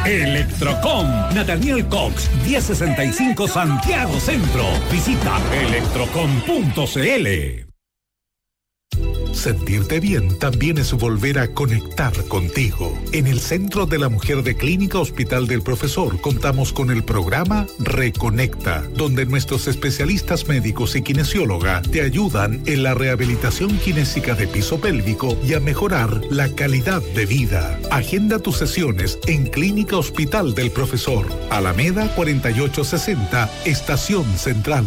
Electrocom, Nathaniel Cox, 1065 Santiago Centro. Visita electrocom.cl. Sentirte bien también es volver a conectar contigo. En el Centro de la Mujer de Clínica Hospital del Profesor contamos con el programa Reconecta, donde nuestros especialistas médicos y kinesióloga te ayudan en la rehabilitación kinésica de piso pélvico y a mejorar la calidad de vida. Agenda tus sesiones en Clínica Hospital del Profesor, Alameda 4860, Estación Central.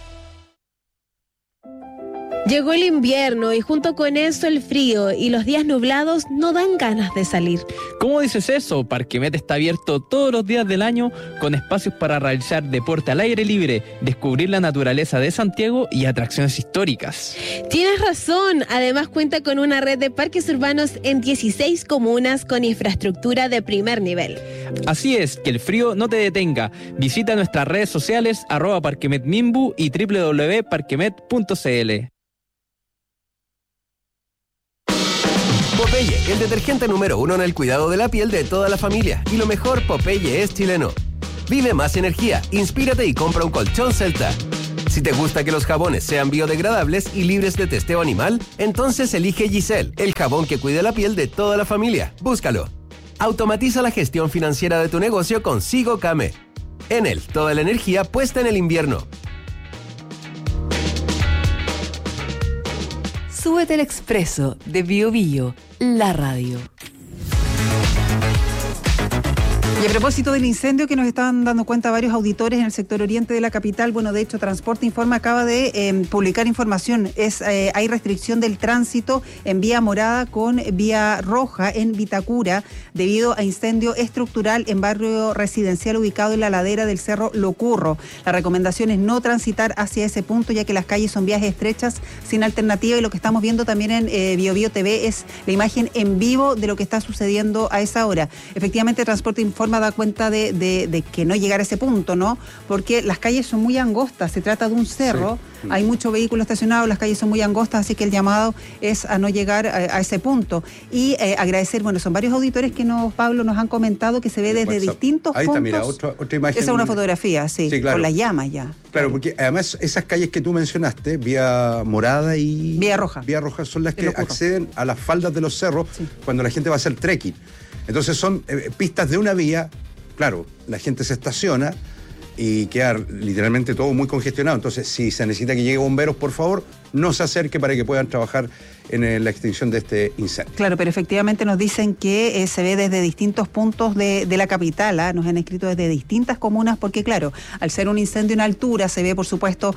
Llegó el invierno y junto con eso el frío y los días nublados no dan ganas de salir. ¿Cómo dices eso? Parquemet está abierto todos los días del año con espacios para realizar deporte al aire libre, descubrir la naturaleza de Santiago y atracciones históricas. Tienes razón, además cuenta con una red de parques urbanos en 16 comunas con infraestructura de primer nivel. Así es, que el frío no te detenga. Visita nuestras redes sociales @parquemetmimbu y www.parquemet.cl. Popeye, el detergente número 1 en el cuidado de la piel de toda la familia. Y lo mejor, Popeye es chileno. Vive más energía, inspírate y compra un colchón Celta. Si te gusta que los jabones sean biodegradables y libres de testeo animal, entonces elige Giselle, el jabón que cuida la piel de toda la familia. Búscalo. Automatiza la gestión financiera de tu negocio con Sigo Kame. En él, toda la energía puesta en el invierno. Súbete al Expreso de Bio Bio, la radio. Y a propósito del incendio que nos estaban dando cuenta varios auditores en el sector oriente de la capital, bueno, de hecho, Transporte Informa acaba de publicar información. Hay restricción del tránsito en vía morada con vía roja en Vitacura debido a incendio estructural en barrio residencial ubicado en la ladera del Cerro Locurro. La recomendación es no transitar hacia ese punto, ya que las calles son vías estrechas sin alternativa, y lo que estamos viendo también en Bio Bio TV es la imagen en vivo de lo que está sucediendo a esa hora. Efectivamente, Transporte Informa da cuenta de que no llegar a ese punto, ¿no? Porque las calles son muy angostas, se trata de un cerro, sí. Hay mucho vehículo estacionado, las calles son muy angostas, así que el llamado es a no llegar a ese punto. Y agradecer, bueno, son varios auditores que Pablo, nos han comentado que se ve desde distintos puntos. Ahí está, mira, otra imagen. Esa es una fotografía, sí, claro. Con las llamas ya. Claro, porque además esas calles que tú mencionaste, vía morada y vía roja son las que acceden a las faldas de los cerros, sí, cuando la gente va a hacer trekking. Entonces son pistas de una vía, claro, la gente se estaciona y queda literalmente todo muy congestionado. Entonces, si se necesita que llegue bomberos, por favor, no se acerque para que puedan trabajar en la extinción de este incendio. Claro, pero efectivamente nos dicen que se ve desde distintos puntos de la capital, ¿eh? Nos han escrito desde distintas comunas, porque claro, al ser un incendio en altura se ve por supuesto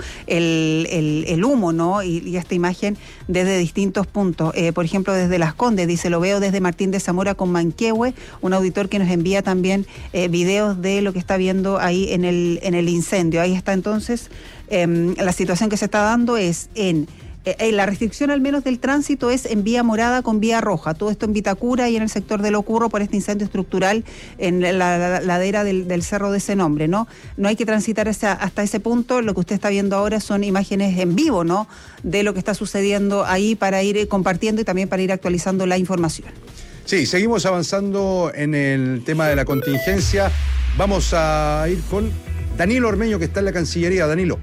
el humo, ¿no? Y esta imagen desde distintos puntos. Por ejemplo, desde Las Condes, dice, lo veo desde Martín de Zamora con Manquehue, un auditor que nos envía también videos de lo que está viendo ahí en el incendio. Ahí está entonces, la situación que se está dando es la restricción al menos del tránsito es en vía morada con vía roja, todo esto en Vitacura y en el sector de Locurro por este incendio estructural en la ladera del cerro de ese nombre, ¿no? No hay que transitar hasta ese punto. Lo que usted está viendo ahora son imágenes en vivo, ¿no?, de lo que está sucediendo ahí para ir compartiendo y también para ir actualizando la información. Sí, seguimos avanzando en el tema de la contingencia. Vamos a ir con Danilo Ormeño, que está en la Cancillería. Danilo.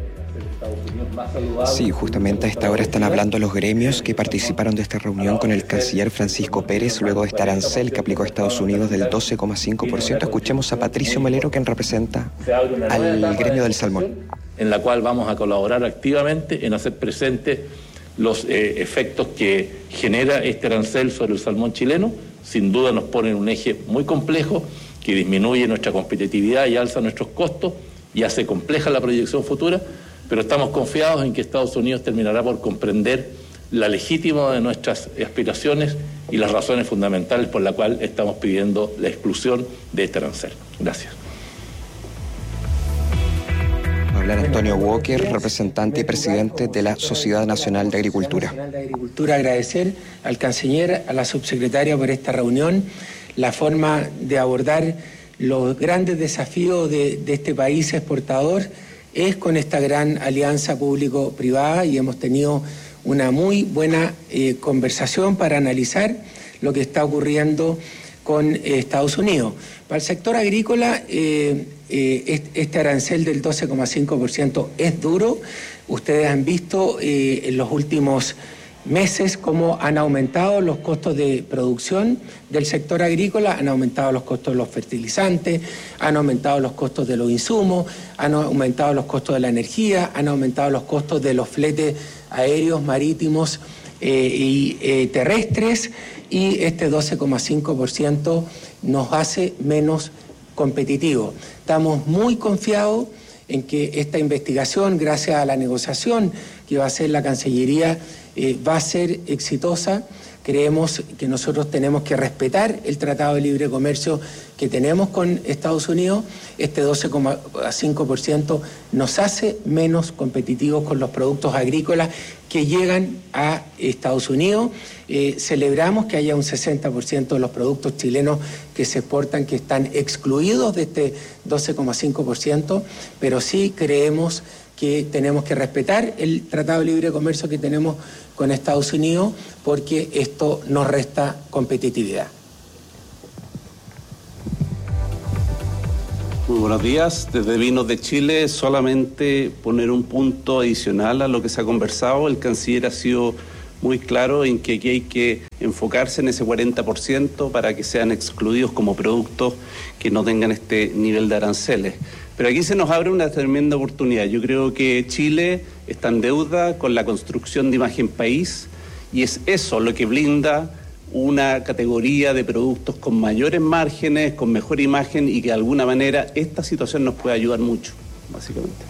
Sí, justamente a esta hora están hablando los gremios que participaron de esta reunión con el canciller Francisco Pérez luego de este arancel que aplicó a Estados Unidos del 12,5%. Escuchemos a Patricio Melero, quien representa al gremio del salmón. En la cual vamos a colaborar activamente en hacer presentes los efectos que genera este arancel sobre el salmón chileno. Sin duda nos pone en un eje muy complejo que disminuye nuestra competitividad y alza nuestros costos y hace compleja la proyección futura. Pero estamos confiados en que Estados Unidos terminará por comprender la legítima de nuestras aspiraciones y las razones fundamentales por las cuales estamos pidiendo la exclusión de este arancel. Gracias. Va a hablar Antonio Walker, representante y presidente de la Sociedad Nacional de Agricultura. Agradecer al canciller, a la subsecretaria por esta reunión, la forma de abordar los grandes desafíos de este país exportador es con esta gran alianza público-privada, y hemos tenido una muy buena conversación para analizar lo que está ocurriendo con Estados Unidos. Para el sector agrícola, este arancel del 12,5% es duro. Ustedes han visto en los últimos meses cómo han aumentado los costos de producción del sector agrícola, han aumentado los costos de los fertilizantes, han aumentado los costos de los insumos, han aumentado los costos de la energía, han aumentado los costos de los fletes aéreos, marítimos y terrestres, y este 12,5% nos hace menos competitivos. Estamos muy confiados en que esta investigación, gracias a la negociación que va a hacer la Cancillería, va a ser exitosa. Creemos que nosotros tenemos que respetar el Tratado de Libre Comercio que tenemos con Estados Unidos. Este 12,5% nos hace menos competitivos con los productos agrícolas que llegan a Estados Unidos. Celebramos que haya un 60% de los productos chilenos que se exportan que están excluidos de este 12,5%, pero sí creemos que tenemos que respetar el Tratado de Libre Comercio que tenemos con Estados Unidos, porque esto nos resta competitividad. Muy buenos días. Desde Vinos de Chile, solamente poner un punto adicional a lo que se ha conversado. El canciller ha sido muy claro en que aquí hay que enfocarse en ese 40% para que sean excluidos como productos que no tengan este nivel de aranceles. Pero aquí se nos abre una tremenda oportunidad. Yo creo que Chile está en deuda con la construcción de imagen país, y es eso lo que blinda una categoría de productos con mayores márgenes, con mejor imagen, y que de alguna manera esta situación nos puede ayudar mucho, básicamente.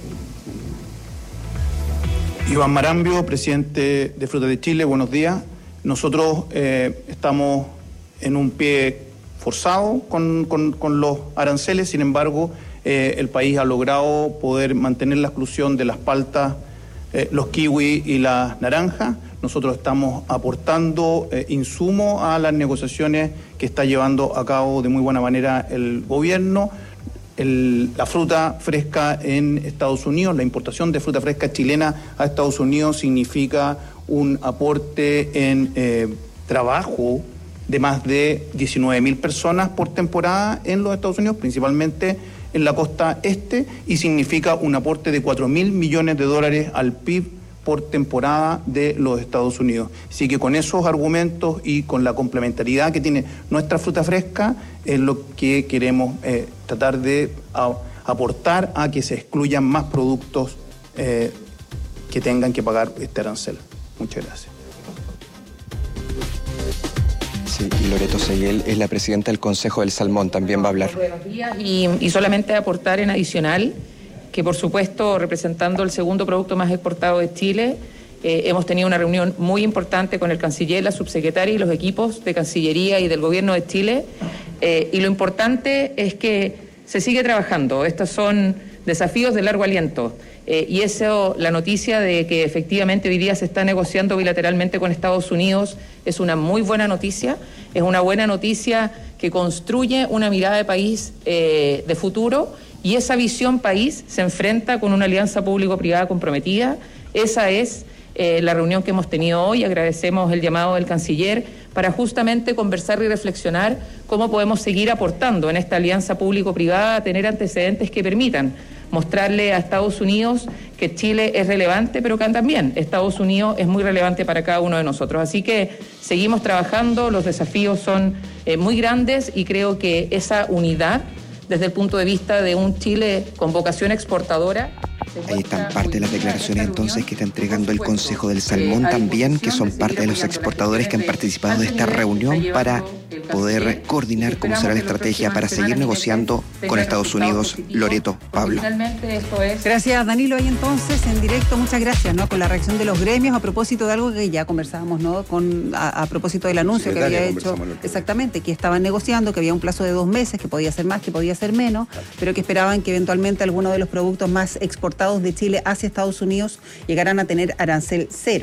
Iván Marambio, presidente de Frutas de Chile, buenos días. Nosotros estamos en un pie forzado con los aranceles, sin embargo, el país ha logrado poder mantener la exclusión de las paltas, los kiwis y las naranjas. Nosotros estamos aportando insumos a las negociaciones que está llevando a cabo de muy buena manera el gobierno. La fruta fresca en Estados Unidos, la importación de fruta fresca chilena a Estados Unidos significa un aporte en trabajo de más de 19.000 personas por temporada en los Estados Unidos, principalmente en la costa este, y significa un aporte de $4.000 millones al PIB por temporada de los Estados Unidos. Así que con esos argumentos y con la complementariedad que tiene nuestra fruta fresca, es lo que queremos tratar de aportar a que se excluyan más productos que tengan que pagar este arancel. Muchas gracias. Sí, y Loreto Seguel es la presidenta del Consejo del Salmón, también va a hablar. Buenos días, y solamente aportar en adicional que, por supuesto, representando el segundo producto más exportado de Chile, hemos tenido una reunión muy importante con el canciller, la subsecretaria y los equipos de Cancillería y del Gobierno de Chile, y lo importante es que se sigue trabajando. Estos son desafíos de largo aliento, y eso, la noticia de que efectivamente hoy día se está negociando bilateralmente con Estados Unidos, es una muy buena noticia, es una buena noticia que construye una mirada de país de futuro, y esa visión país se enfrenta con una alianza público-privada comprometida. Esa es la reunión que hemos tenido hoy. Agradecemos el llamado del canciller para justamente conversar y reflexionar cómo podemos seguir aportando en esta alianza público-privada, tener antecedentes que permitan mostrarle a Estados Unidos que Chile es relevante, pero que también Estados Unidos es muy relevante para cada uno de nosotros. Así que seguimos trabajando, los desafíos son muy grandes, y creo que esa unidad desde el punto de vista de un Chile con vocación exportadora. Ahí están parte de las declaraciones entonces que está entregando el Consejo del Salmón también, que son parte de los exportadores que han participado de esta reunión para poder coordinar cómo será la estrategia para seguir negociando con Estados Unidos. Loreto, Pablo. Gracias, Danilo. Ahí entonces, en directo, muchas gracias, ¿no? Con la reacción de los gremios a propósito de algo que ya conversábamos, ¿no? A propósito del anuncio que había hecho, exactamente, que estaban negociando, que había un plazo de 2 meses, que podía ser más, que podía ser menos, pero que esperaban que eventualmente algunos de los productos más exportados de Chile hacia Estados Unidos llegaran a tener arancel cero.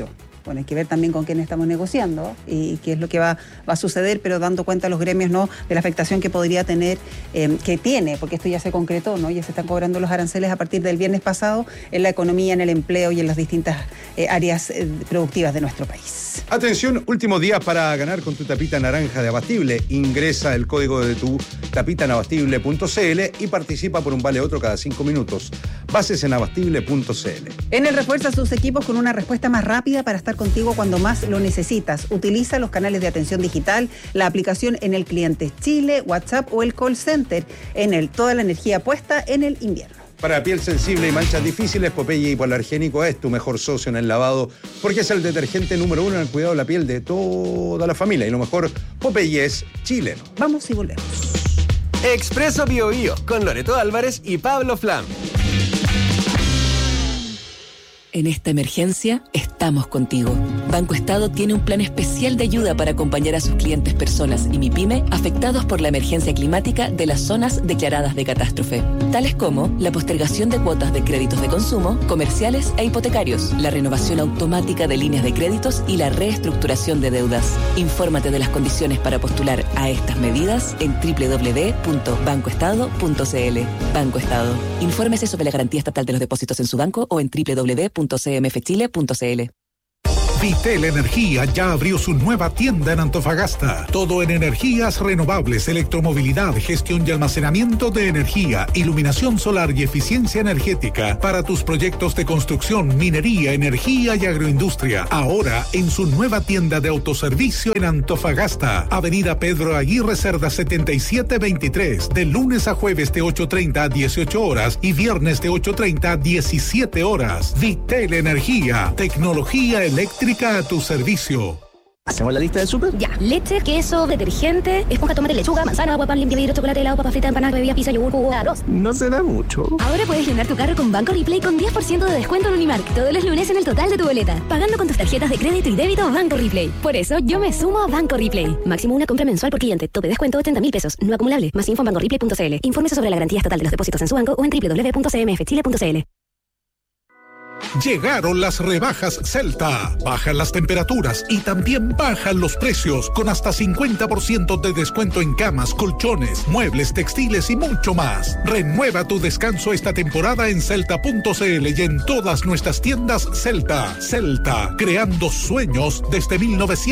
Bueno, hay que ver también con quién estamos negociando y qué es lo que va a suceder, pero dando cuenta a los gremios, ¿no?, de la afectación que podría tener, que tiene, porque esto ya se concretó, ¿no? Ya se están cobrando los aranceles a partir del viernes pasado en la economía, en el empleo y en las distintas áreas productivas de nuestro país. Atención, últimos días para ganar con tu tapita naranja de Abastible. Ingresa el código de tu tapita en abastible.cl y participa por un vale otro cada 5 minutos. Bases en abastible.cl. Enel refuerza sus equipos con una respuesta más rápida para estar contigo cuando más lo necesitas. Utiliza los canales de atención digital, la aplicación Enel Clientes Chile, WhatsApp o el call center. Enel, toda la energía puesta en el invierno. Para piel sensible y manchas difíciles, Popeye Hipoalergénico es tu mejor socio en el lavado, porque es el detergente número 1 en el cuidado de la piel de toda la familia. Y lo mejor, Popeye es chileno. Vamos y volvemos. Expreso Bio Bio, con Loreto Álvarez y Pablo Flam. En esta emergencia, estamos contigo. Banco Estado tiene un plan especial de ayuda para acompañar a sus clientes personas y MIPYME afectados por la emergencia climática de las zonas declaradas de catástrofe, tales como la postergación de cuotas de créditos de consumo, comerciales e hipotecarios, la renovación automática de líneas de créditos y la reestructuración de deudas. Infórmate de las condiciones para postular a estas medidas en www.bancoestado.cl. Banco Estado. Infórmese sobre la garantía estatal de los depósitos en su banco o en www.cmfchile.cl. Vitel Energía ya abrió su nueva tienda en Antofagasta. Todo en energías renovables, electromovilidad, gestión y almacenamiento de energía, iluminación solar y eficiencia energética para tus proyectos de construcción, minería, energía y agroindustria. Ahora en su nueva tienda de autoservicio en Antofagasta, Avenida Pedro Aguirre Cerda 7723, de lunes a jueves de 8:30 a 18 horas y viernes de 8:30 a 17 horas. Vitel Energía, tecnología eléctrica a tu servicio. ¿Hacemos la lista del súper? Ya. Leche, queso, detergente, esponja, tomate, lechuga, manzana, agua, pan, limpia, vidrio, chocolate, helado, papa frita, empanada, bebida, pizza, yogur, jugo, arroz. No se da mucho. Ahora puedes llenar tu carro con Banco Replay con 10% de descuento en Unimark todos los lunes en el total de tu boleta, pagando con tus tarjetas de crédito y débito Banco Replay. Por eso yo me sumo a Banco Replay. Máximo una compra mensual por cliente. Tope descuento 80.000 pesos. No acumulable. Más info en bancoreplay.cl. Infórmese sobre la garantía estatal de los depósitos en su banco o en www.cmfchile.cl. Llegaron las rebajas Celta. Bajan las temperaturas y también bajan los precios con hasta 50% de descuento en camas, colchones, muebles, textiles y mucho más. Renueva tu descanso esta temporada en celta.cl y en todas nuestras tiendas Celta. Celta, creando sueños desde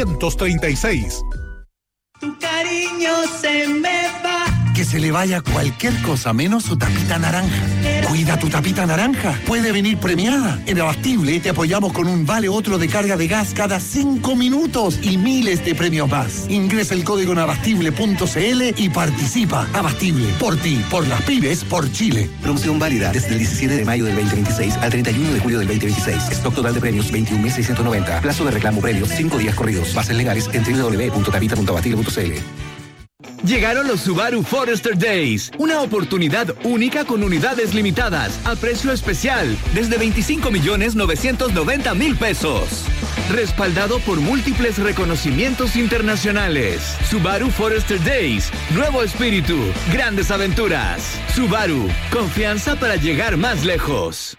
1936. Tu cariño se me va. Que se le vaya cualquier cosa menos su tapita naranja. Cuida tu tapita naranja. Puede venir premiada. En Abastible te apoyamos con un vale otro de carga de gas cada 5 minutos y miles de premios más. Ingresa el código en abastible.cl y participa. Abastible, por ti, por las pymes, por Chile. Promoción válida desde el 17 de mayo del 2026 al 31 de julio del 2026. Stock total de premios 21.690. Plazo de reclamo premios 5 días corridos. Bases legales en www.tapita.abastible.cl. Llegaron los Subaru Forester Days, una oportunidad única con unidades limitadas, a precio especial, desde 25.990.000 pesos. Respaldado por múltiples reconocimientos internacionales. Subaru Forester Days, nuevo espíritu, grandes aventuras. Subaru, confianza para llegar más lejos.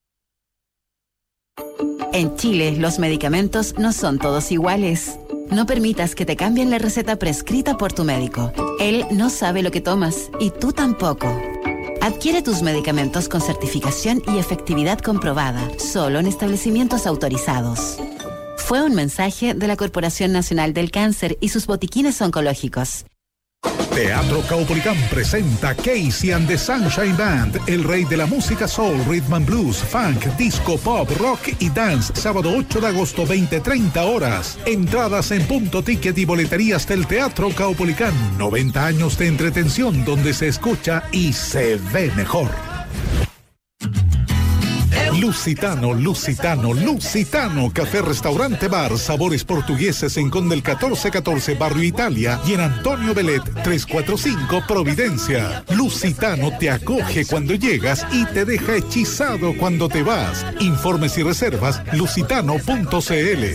En Chile, los medicamentos no son todos iguales. No permitas que te cambien la receta prescrita por tu médico. Él no sabe lo que tomas y tú tampoco. Adquiere tus medicamentos con certificación y efectividad comprobada, solo en establecimientos autorizados. Fue un mensaje de la Corporación Nacional del Cáncer y sus botiquines oncológicos. Teatro Caupolicán presenta Casey and the Sunshine Band, el rey de la música soul, rhythm and blues, funk, disco, pop, rock y dance. Sábado 8 de agosto, 20:30 horas. Entradas en Punto Ticket y boleterías del Teatro Caupolicán. 90 años de entretención donde se escucha y se ve mejor. Lusitano, Lusitano, Lusitano, café, restaurante, bar, sabores portugueses en Conde el 1414, Barrio Italia, y en Antonio Belet 345, Providencia. Lusitano te acoge cuando llegas y te deja hechizado cuando te vas. Informes y reservas, lusitano.cl.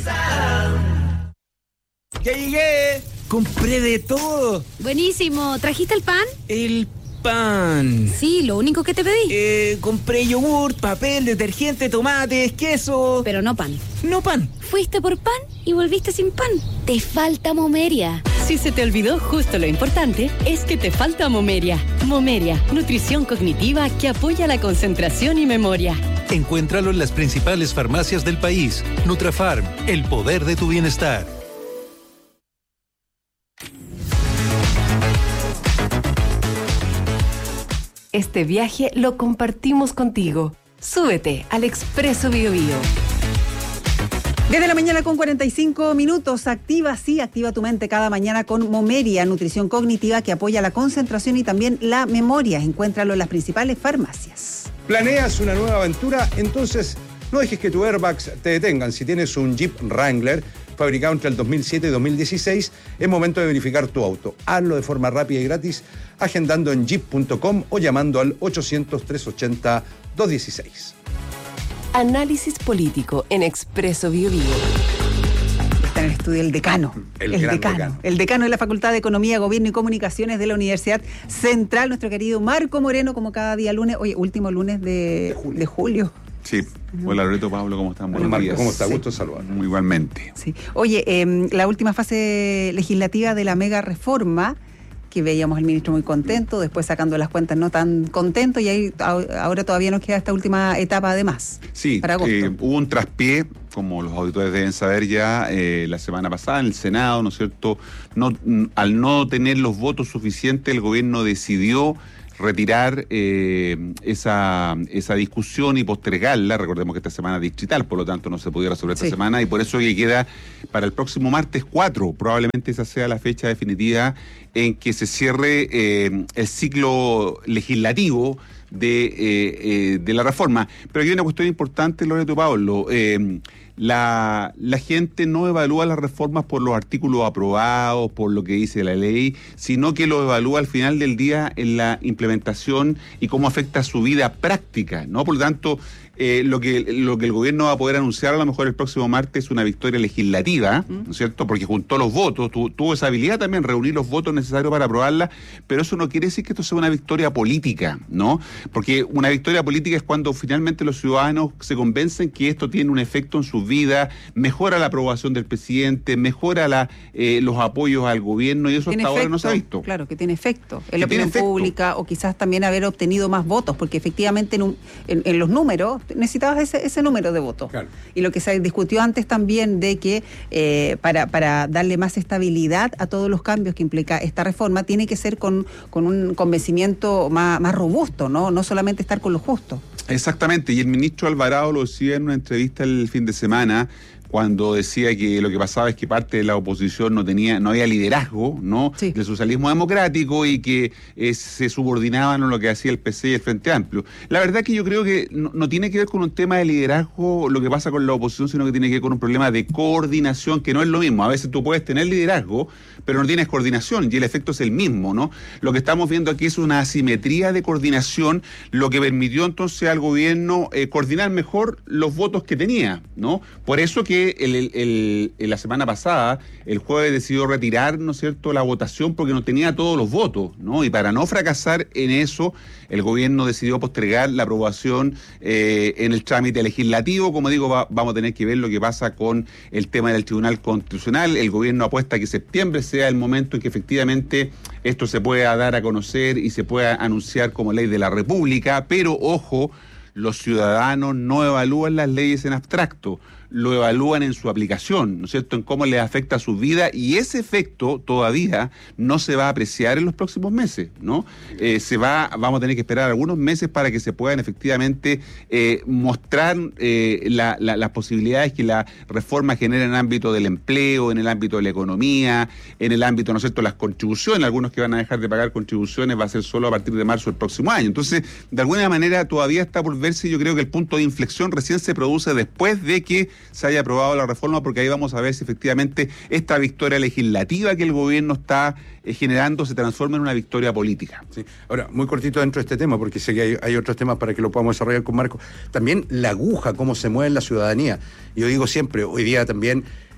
¡Ya llegué! ¡Compré de todo! Buenísimo. ¿Trajiste el pan? El pan. Sí, lo único que te pedí. Compré yogur, papel, detergente, tomates, queso. Pero no pan. No pan. Fuiste por pan y volviste sin pan. Te falta Momeria. Si se te olvidó justo lo importante, es que te falta Momeria. Momeria, nutrición cognitiva que apoya la concentración y memoria. Encuéntralo en las principales farmacias del país. Nutrafarm, el poder de tu bienestar. Este viaje lo compartimos contigo. Súbete al Expreso Biobío. 10 de la mañana con 45 minutos. Activa tu mente cada mañana con Momeria, nutrición cognitiva que apoya la concentración y también la memoria. Encuéntralo en las principales farmacias. ¿Planeas una nueva aventura? Entonces no dejes que tus airbags te detengan. Si tienes un Jeep Wrangler fabricado entre el 2007 y 2016, es momento de verificar tu auto. Hazlo de forma rápida y gratis, agendando en jeep.com o llamando al 800-380-216. Análisis político en Expreso Biobío. Está en el estudio el decano. El decano de la Facultad de Economía, Gobierno y Comunicaciones de la Universidad Central, nuestro querido Marco Moreno, como cada día lunes. Oye, último lunes de julio. Sí. Hola Loreto, Pablo, ¿cómo están? Buenos días. ¿Cómo está? Gusto saludar. Igualmente. Sí. Oye, la última fase legislativa de la mega reforma, que veíamos al ministro muy contento, después sacando las cuentas no tan contento, y ahí ahora todavía nos queda esta última etapa además. Sí, para agosto. Hubo un traspié, como los auditores deben saber ya, la semana pasada en el Senado, ¿no es cierto? Al no tener los votos suficientes, el gobierno decidió retirar esa discusión y postergarla. Recordemos que esta semana es distrital, por lo tanto no se podía resolver esta semana, y por eso que queda para el próximo martes 4. Probablemente esa sea la fecha definitiva en que se cierre el ciclo legislativo de la reforma. Pero aquí hay una cuestión importante, Loreto y Pablo. La gente no evalúa las reformas por los artículos aprobados, por lo que dice la ley, sino que lo evalúa al final del día en la implementación y cómo afecta su vida práctica, ¿no? Por lo tanto, lo que el gobierno va a poder anunciar a lo mejor el próximo martes es una victoria legislativa, ¿no es cierto? Porque juntó los votos, tuvo esa habilidad también, reunir los votos necesarios para aprobarla, pero eso no quiere decir que esto sea una victoria política, ¿no? Porque una victoria política es cuando finalmente los ciudadanos se convencen que esto tiene un efecto en sus vidas, mejora la aprobación del presidente, mejora los apoyos al gobierno, y eso hasta ahora no se ha visto. Claro, que tiene efecto en la opinión pública, o quizás también haber obtenido más votos, porque efectivamente en los números necesitabas ese número de votos. Claro. Y lo que se discutió antes también de que para darle más estabilidad a todos los cambios que implica esta reforma, tiene que ser con un convencimiento más robusto, no solamente estar con lo justo. Exactamente, y el ministro Alvarado lo decía en una entrevista el fin de semana, cuando decía que lo que pasaba es que parte de la oposición no había liderazgo, ¿no? Sí. Del socialismo democrático, y que se subordinaban a lo que hacía el PC y el Frente Amplio. La verdad que yo creo que no tiene que ver con un tema de liderazgo lo que pasa con la oposición, sino que tiene que ver con un problema de coordinación, que no es lo mismo. A veces tú puedes tener liderazgo, pero no tienes coordinación, y el efecto es el mismo, ¿no? Lo que estamos viendo aquí es una asimetría de coordinación, lo que permitió entonces al gobierno coordinar mejor los votos que tenía, ¿no? Por eso que la semana pasada, el jueves decidió retirar, ¿no es cierto?, la votación, porque no tenía todos los votos, ¿no? Y para no fracasar en eso, el gobierno decidió postergar la aprobación en el trámite legislativo. Como digo, vamos a tener que ver lo que pasa con el tema del Tribunal Constitucional. El gobierno apuesta a que septiembre sea el momento en que efectivamente esto se pueda dar a conocer y se pueda anunciar como ley de la República, pero ojo, los ciudadanos no evalúan las leyes en abstracto, lo evalúan en su aplicación, ¿no es cierto?, en cómo les afecta a su vida, y ese efecto todavía no se va a apreciar en los próximos meses, ¿no? Vamos a tener que esperar algunos meses para que se puedan efectivamente mostrar las posibilidades que la reforma genera en el ámbito del empleo, en el ámbito de la economía, en el ámbito, ¿no es cierto?, las contribuciones. Algunos que van a dejar de pagar contribuciones va a ser solo a partir de marzo del próximo año. Entonces, de alguna manera todavía está por verse. Yo creo que el punto de inflexión recién se produce después de que se haya aprobado la reforma, porque ahí vamos a ver si efectivamente esta victoria legislativa que el gobierno está generando se transforma en una victoria política. Sí. Ahora, muy cortito dentro de este tema, porque sé que hay otros temas para que lo podamos desarrollar con Marco. También la aguja, cómo se mueve en la ciudadanía. Yo digo siempre, hoy día también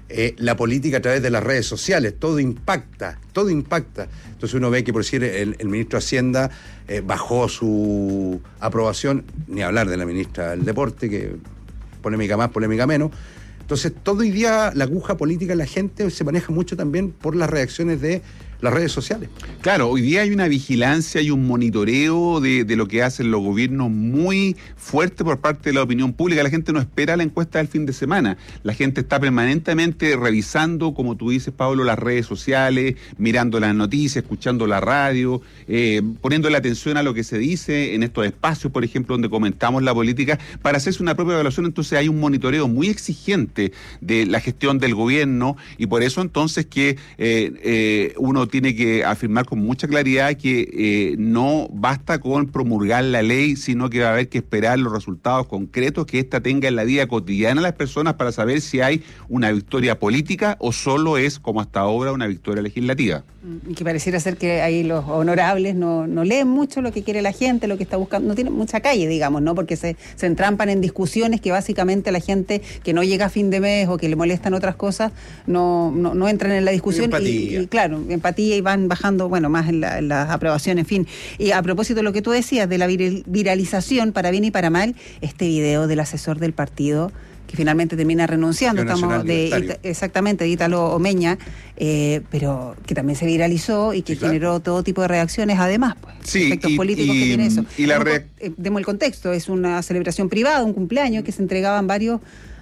la política a través de las redes sociales, todo impacta. Entonces uno ve que, por decir, el ministro de Hacienda bajó su aprobación, ni hablar de la ministra del Deporte, que polémica más, polémica menos. Entonces todo hoy día la aguja política de la gente se maneja mucho también por las reacciones de las redes sociales. Claro, hoy día hay una vigilancia y un monitoreo de lo que hacen los gobiernos muy fuerte por parte de la opinión pública. La gente no espera la encuesta del fin de semana. La gente está permanentemente revisando, como tú dices, Pablo, las redes sociales, mirando las noticias, escuchando la radio, poniéndole atención a lo que se dice en estos espacios, por ejemplo, donde comentamos la política, para hacerse una propia evaluación. Entonces hay un monitoreo muy exigente de la gestión del gobierno, y por eso entonces que uno tiene que afirmar con mucha claridad que no basta con promulgar la ley, sino que va a haber que esperar los resultados concretos que ésta tenga en la vida cotidiana de las personas para saber si hay una victoria política o solo es, como hasta ahora, una victoria legislativa. Y que pareciera ser que ahí los honorables no leen mucho lo que quiere la gente, lo que está buscando, no tienen mucha calle, digamos, ¿no? Porque se entrampan en discusiones que básicamente la gente que no llega a fin de mes o que le molestan otras cosas no entran en la discusión y claro, empatía, y van bajando, bueno, más en la aprobación, en fin. Y a propósito de lo que tú decías, de la viralización, para bien y para mal, este video del asesor del partido que finalmente termina renunciando, exactamente, de Ítalo Omeña, pero que también se viralizó y que generó todo tipo de reacciones, además, pues, efectos políticos que tiene eso. Demos el contexto, es una celebración privada, un cumpleaños, que se entregaban varios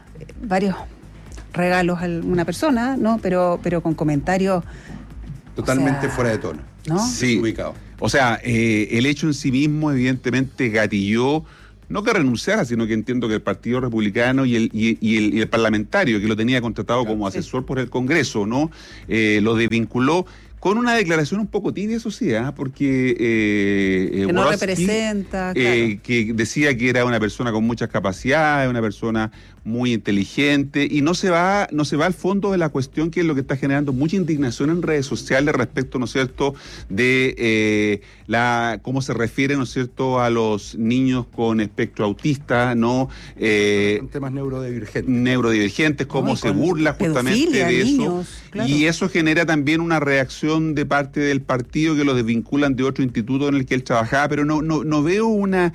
regalos a una persona, ¿no? Pero con comentarios totalmente fuera de tono, ¿no? Sí, ubicado. O sea, el hecho en sí mismo evidentemente gatilló, no que renunciara, sino que entiendo que el Partido Republicano y el parlamentario que lo tenía contratado como asesor por el Congreso, ¿no? Lo desvinculó con una declaración un poco tibia, eso sí, porque que no representa, que decía que era una persona con muchas capacidades, una persona muy inteligente, y no se va al fondo de la cuestión, que es lo que está generando mucha indignación en redes sociales respecto, ¿no es cierto?, de cómo se refiere, ¿no es cierto?, a los niños con espectro autista, ¿no? Temas neurodivergentes, cómo se burla justamente de eso. Niños, claro. Y eso genera también una reacción de parte del partido, que lo desvinculan de otro instituto en el que él trabajaba, pero no veo una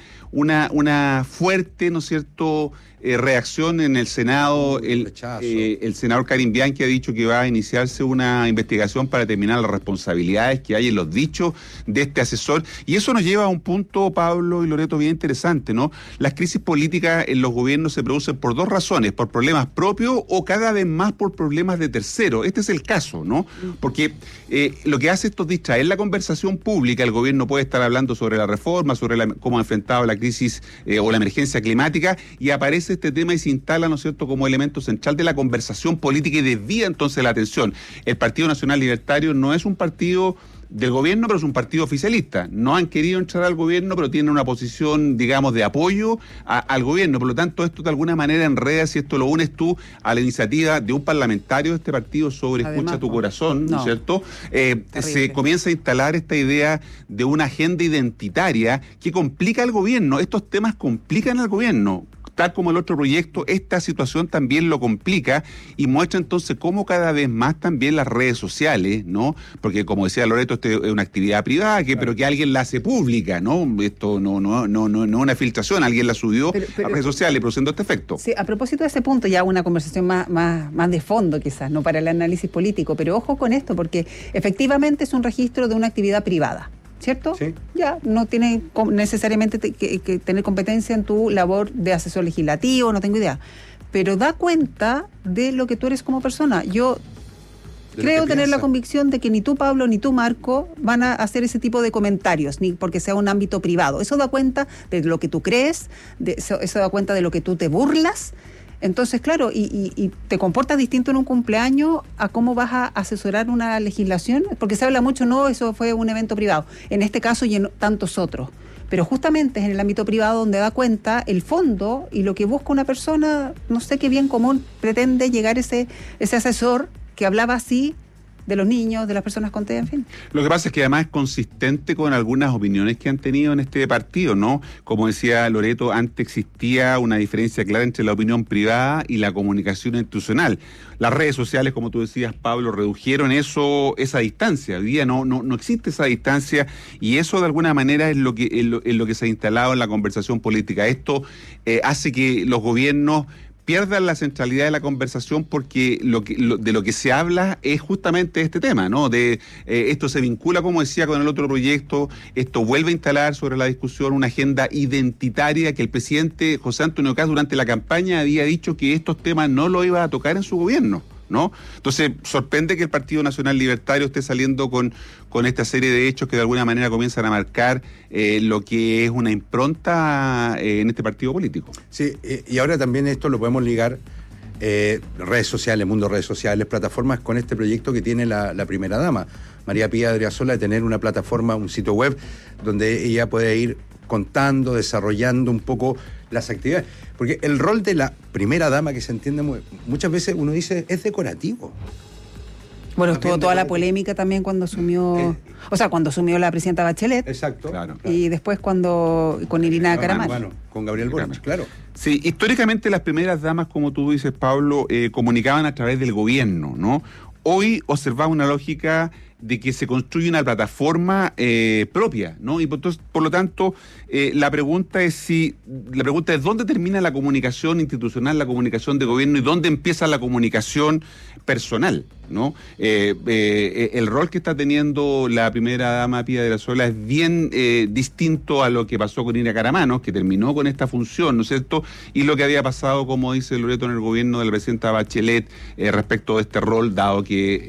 fuerte, ¿no es cierto?, reacción en el Senado. El senador Karim Bianchi ha dicho que va a iniciarse una investigación para determinar las responsabilidades que hay en los dichos de este asesor, y eso nos lleva a un punto, Pablo y Loreto, bien interesante, ¿no? Las crisis políticas en los gobiernos se producen por dos razones: por problemas propios o cada vez más por problemas de terceros. Este es el caso, ¿no? Porque lo que hace esto es distraer la conversación pública. El gobierno puede estar hablando sobre la reforma, sobre cómo ha enfrentado la crisis o la emergencia climática, y aparece este tema y se instala, ¿no es cierto?, como elemento central de la conversación política, y desvía entonces la atención. El Partido Nacional Libertario no es un partido del gobierno, pero es un partido oficialista. No han querido entrar al gobierno, pero tienen una posición, digamos, de apoyo al gobierno. Por lo tanto, esto de alguna manera enreda, si esto lo unes tú a la iniciativa de un parlamentario de este partido sobre Escucha tu Corazón, ¿no es cierto? Se comienza a instalar esta idea de una agenda identitaria que complica al gobierno. Estos temas complican al gobierno. Tal como el otro proyecto, esta situación también lo complica, y muestra entonces cómo cada vez más también las redes sociales, ¿no? Porque, como decía Loreto, esto es una actividad privada, pero que alguien la hace pública, ¿no? Esto no una filtración, alguien la subió a redes sociales produciendo este efecto. Sí, a propósito de ese punto, ya una conversación más de fondo quizás, no para el análisis político, pero ojo con esto, porque efectivamente es un registro de una actividad privada, ¿cierto? Sí. Ya, no tiene necesariamente que tener competencia en tu labor de asesor legislativo, no tengo idea. Pero da cuenta de lo que tú eres como persona. Yo creo tener la convicción de que ni tú, Pablo, ni tú, Marco, van a hacer ese tipo de comentarios, ni porque sea un ámbito privado. Eso da cuenta de lo que tú crees, eso da cuenta de lo que tú te burlas. Entonces, claro, y te comportas distinto en un cumpleaños a cómo vas a asesorar una legislación, porque se habla mucho, no, eso fue un evento privado, en este caso y en tantos otros. Pero justamente es en el ámbito privado donde da cuenta el fondo y lo que busca una persona, no sé qué bien común pretende llegar ese asesor que hablaba así los niños, de las personas con TEA, en fin. Lo que pasa es que además es consistente con algunas opiniones que han tenido en este partido, ¿no? Como decía Loreto, antes existía una diferencia clara entre la opinión privada y la comunicación institucional. Las redes sociales, como tú decías, Pablo, redujeron esa distancia. Hoy día no existe esa distancia, y eso de alguna manera es lo que se ha instalado en la conversación política. Esto hace que los gobiernos pierdan la centralidad de la conversación, porque de lo que se habla es justamente este tema, ¿no? Esto se vincula, como decía, con el otro proyecto. Esto vuelve a instalar sobre la discusión una agenda identitaria que el presidente José Antonio Kast durante la campaña había dicho que estos temas no lo iba a tocar en su gobierno, ¿no? Entonces, sorprende que el Partido Nacional Libertario esté saliendo con esta serie de hechos que de alguna manera comienzan a marcar lo que es una impronta en este partido político. Sí, y ahora también esto lo podemos ligar, redes sociales, mundo de redes sociales, plataformas, con este proyecto que tiene la primera dama, María Pía Adriasola, de tener una plataforma, un sitio web, donde ella puede ir contando, desarrollando un poco las actividades. Porque el rol de la primera dama, que se entiende muchas veces, uno dice, es decorativo. Bueno, estuvo toda la polémica también cuando asumió, cuando asumió la presidenta Bachelet. Exacto. Claro. Y después con Irina Caramano. Bueno, con Gabriel Boric, claro. Sí, históricamente las primeras damas, como tú dices, Pablo, comunicaban a través del gobierno, ¿no? Hoy observamos una lógica de que se construye una plataforma propia, ¿no? Y por lo tanto, la pregunta es dónde termina la comunicación institucional, la comunicación de gobierno, y dónde empieza la comunicación personal, ¿no? El rol que está teniendo la primera dama Pía Adriasola es bien distinto a lo que pasó con Irina Caramano, que terminó con esta función, ¿no es cierto? Y lo que había pasado, como dice Loreto, en el gobierno de la presidenta Bachelet respecto de este rol, dado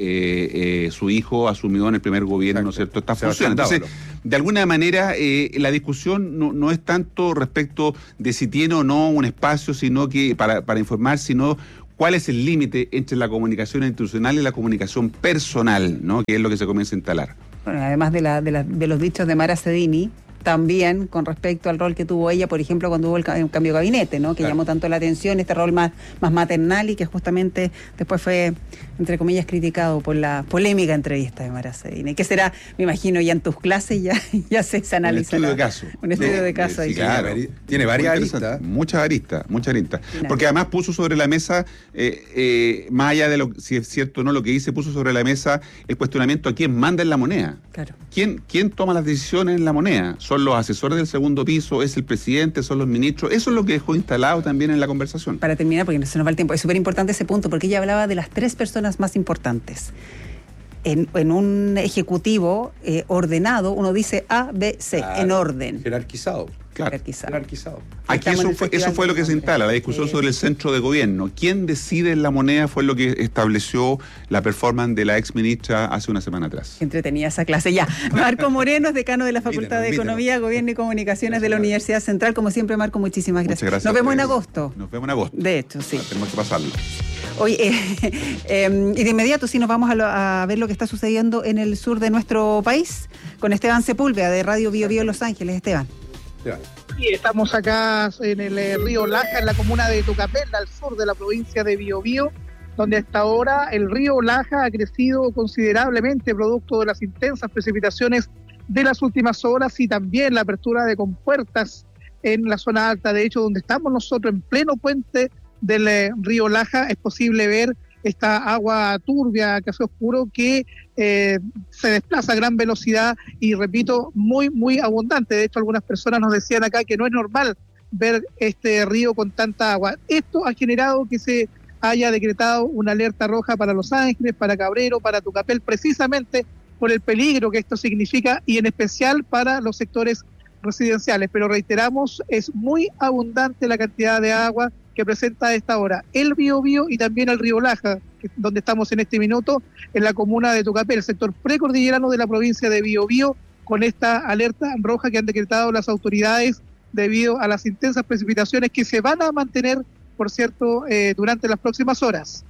que su hijo asumió en el primer gobierno, ¿no es cierto?, esta función. Entonces, de alguna manera, la discusión no es tanto respecto de si tiene o no un espacio, sino que para informar, sino cuál es el límite entre la comunicación institucional y la comunicación personal, ¿no? Que es lo que se comienza a instalar. Bueno, además de los dichos de Mara Cedini, también con respecto al rol que tuvo ella, por ejemplo, cuando hubo el cambio de gabinete, ¿no? Que llamó tanto la atención, este rol más maternal, y que justamente después fue, entre comillas, criticado por la polémica entrevista de Mara Cedini. ¿Qué será? Me imagino, ya en tus clases ya se analiza. Un estudio de caso. Un estudio de caso. Sí, claro. Tiene varias aristas. Muchas aristas. Porque además puso sobre la mesa, más allá de si es cierto o no lo que dice, puso sobre la mesa el cuestionamiento a quién manda en la moneda. Claro. ¿Quién toma las decisiones en la moneda? ¿Son los asesores del segundo piso? ¿Es el presidente? ¿Son los ministros? Eso es lo que dejó instalado también en la conversación. Para terminar, porque se nos va el tiempo, es súper importante ese punto, porque ella hablaba de las 3 personas más importantes. En un ejecutivo ordenado, uno dice A, B, C, en orden. Jerarquizado. Claro. Jerarquizado. Aquí eso fue lo que se instala, la discusión sobre el centro de gobierno. ¿Quién decide en la moneda? Fue lo que estableció la performance de la ex ministra hace una semana atrás. Qué entretenida esa clase. Ya, Marco Moreno es decano de la Facultad de Economía, Gobierno y Comunicaciones de la Universidad Central. Como siempre, Marco, muchísimas gracias. Muchas gracias. Nos vemos en agosto. De hecho, sí. Tenemos que pasarlo. Oye, y de inmediato sí nos vamos a ver lo que está sucediendo en el sur de nuestro país con Esteban Sepúlveda de Radio Bio Bio Los Ángeles. Esteban. Sí, estamos acá en el río Laja, en la comuna de Tucapel, al sur de la provincia de Biobío, donde hasta ahora el río Laja ha crecido considerablemente producto de las intensas precipitaciones de las últimas horas y también la apertura de compuertas en la zona alta. De hecho, donde estamos nosotros, en pleno puente del río Laja, es posible ver esta agua turbia, café oscuro, que se desplaza a gran velocidad y, repito, muy, muy abundante. De hecho, algunas personas nos decían acá que no es normal ver este río con tanta agua. Esto ha generado que se haya decretado una alerta roja para Los Ángeles, para Cabrero, para Tucapel, precisamente por el peligro que esto significa y en especial para los sectores residenciales. Pero reiteramos, es muy abundante la cantidad de agua que presenta a esta hora el Biobío y también el río Laja, donde estamos en este minuto, en la comuna de Tucapel, el sector precordillerano de la provincia de Biobío, con esta alerta roja que han decretado las autoridades debido a las intensas precipitaciones que se van a mantener, por cierto, durante las próximas horas.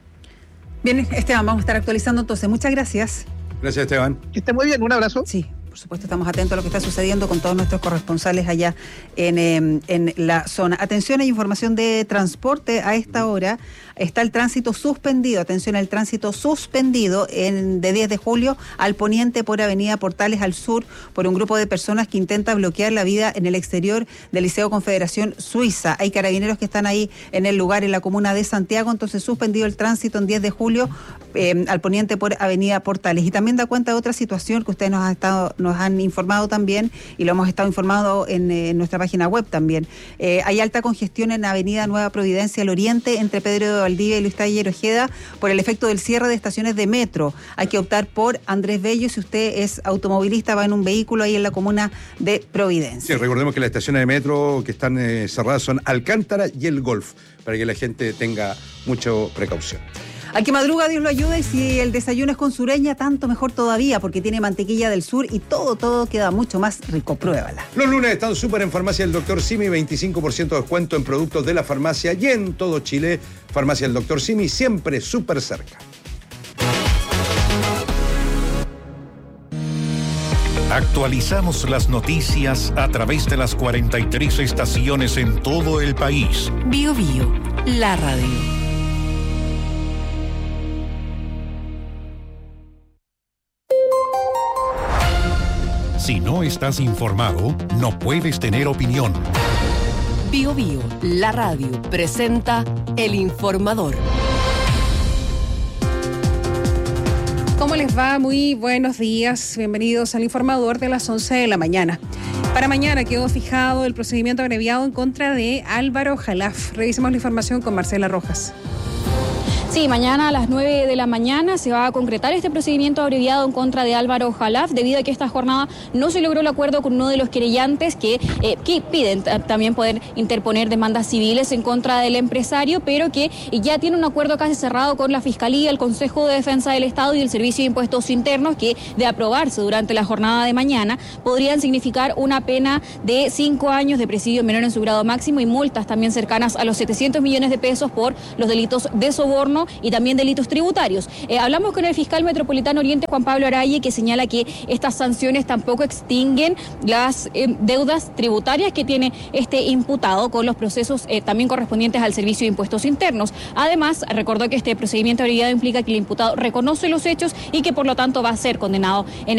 Bien, Esteban, vamos a estar actualizando entonces. Muchas gracias. Gracias, Esteban. Que esté muy bien, un abrazo. Sí. por supuesto estamos atentos a lo que está sucediendo con todos nuestros corresponsales allá en la zona. Atención, hay información de transporte a esta hora. Está el tránsito suspendido, atención al tránsito suspendido de 10 de julio al poniente por Avenida Portales al sur por un grupo de personas que intenta bloquear la vía en el exterior del Liceo Confederación Suiza. Hay carabineros que están ahí en el lugar, en la comuna de Santiago, entonces suspendido el tránsito en 10 de julio al poniente por Avenida Portales. Y también da cuenta de otra situación que ustedes nos han informado también y lo hemos estado informando en nuestra página web también. Hay alta congestión en Avenida Nueva Providencia al oriente entre Pedro de Valdivia y Luis Taller Ojeda por el efecto del cierre de estaciones de metro. Hay que optar por Andrés Bello si usted es automovilista, va en un vehículo ahí en la comuna de Providencia. Sí, recordemos que las estaciones de metro que están cerradas son Alcántara y el Golf, para que la gente tenga mucha precaución. Al que madruga, Dios lo ayuda, y si el desayuno es con Sureña, tanto mejor todavía, porque tiene mantequilla del sur y todo queda mucho más rico. Pruébala. Los lunes están súper en Farmacia del Dr. Simi, 25% de descuento en productos de la farmacia y en todo Chile. Farmacia del Dr. Simi, siempre súper cerca. Actualizamos las noticias a través de las 43 estaciones en todo el país. Bio Bio, la radio. Si no estás informado, no puedes tener opinión. Bio Bio, la radio, presenta El Informador. ¿Cómo les va? Muy buenos días. Bienvenidos al Informador de las 11 de la mañana. Para mañana quedó fijado el procedimiento abreviado en contra de Álvaro Jalaf. Revisemos la información con Marcela Rojas. Sí, mañana a las 9 de la mañana se va a concretar este procedimiento abreviado en contra de Álvaro Jalaf, debido a que esta jornada no se logró el acuerdo con uno de los querellantes que piden también poder interponer demandas civiles en contra del empresario, pero que ya tiene un acuerdo casi cerrado con la Fiscalía, el Consejo de Defensa del Estado y el Servicio de Impuestos Internos, que de aprobarse durante la jornada de mañana podrían significar una pena de 5 años de presidio menor en su grado máximo y multas también cercanas a los 700 millones de pesos por los delitos de soborno y también delitos tributarios. Hablamos con el fiscal metropolitano Oriente, Juan Pablo Araye, que señala que estas sanciones tampoco extinguen las deudas tributarias que tiene este imputado con los procesos también correspondientes al Servicio de Impuestos Internos. Además, recordó que este procedimiento abreviado implica que el imputado reconoce los hechos y que por lo tanto va a ser condenado en